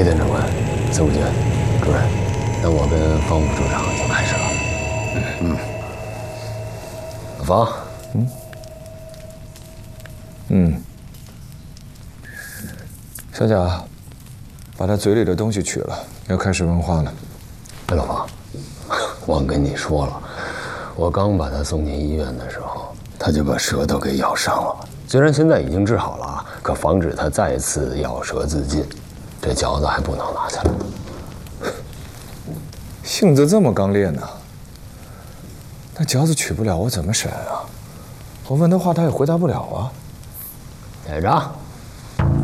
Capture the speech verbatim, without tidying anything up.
裴田长官、司务监、主任，那我跟方副处长就开始了。嗯嗯。老方，嗯嗯，小贾，把他嘴里的东西取了，要开始问话了。 哎，老方，忘跟你说了，我刚把他送进医院的时候，他就把舌头给咬伤了。虽然现在已经治好了啊，可防止他再次咬舌自尽，这嚼子还不能拿下来。 性子这么刚烈呢？那嚼子取不了，我怎么审啊？我问他话，他也回答不了啊。 在这。